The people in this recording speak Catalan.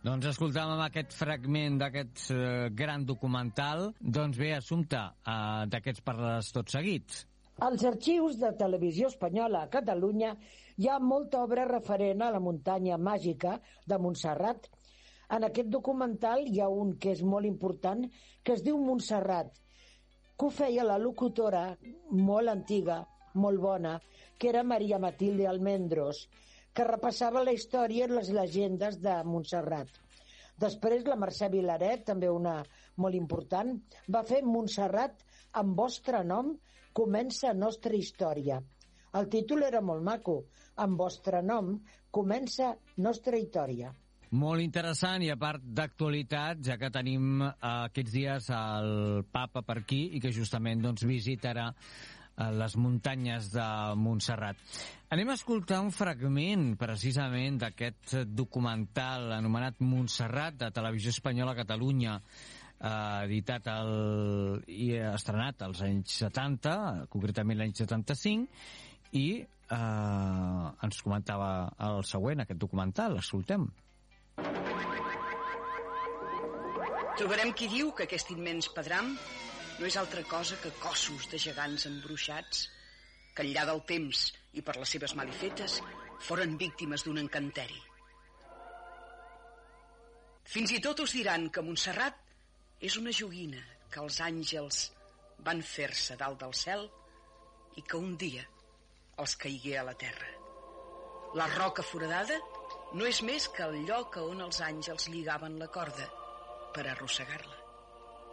Doncs escoltàvem aquest fragment d'aquest gran documental. Doncs bé, Assumpta, de què ens parles tot seguit? Als arxius de Televisió Espanyola a Catalunya hi ha molta obra referent a la muntanya màgica de Montserrat. En aquest documental hi ha un que és molt important, que es diu Montserrat, que ho feia la locutora molt antiga, molt bona, que era Maria Matilde Almendros, que repassava la història i les llegendes de Montserrat. Després la Mercè Vilaret, també una molt important, va fer Montserrat, amb vostre nom comença nostra història. El títol era molt maco, amb vostre nom comença nostra història. Molt interessant, i a part d'actualitat, ja que tenim aquests dies el papa per aquí i que justament doncs, visitarà les muntanyes de Montserrat. Anem a escoltar un fragment precisament d'aquest documental anomenat Montserrat, de Televisió Espanyola a Catalunya, editat i estrenat als anys 70, concretament l'any 75, i ens comentava el següent, aquest documental. L'escoltem. Trobarem qui diu que aquest immens pedram no és altra cosa que cossos de gegants embruixats que enllà del temps i per les seves malifetes foren víctimes d'un encanteri. Fins i tot us diran que Montserrat és una joguina que els àngels van fer-se dalt del cel i que un dia els caigué a la terra. La roca foradada no és més que el lloc on els àngels lligaven la corda per arrossegar-la.